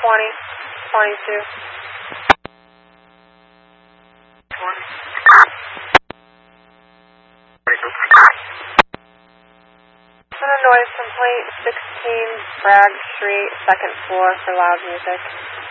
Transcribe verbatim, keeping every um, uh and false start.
twenty, twenty-two. And a noise complaint, sixteen Bragg Street, second floor for loud music.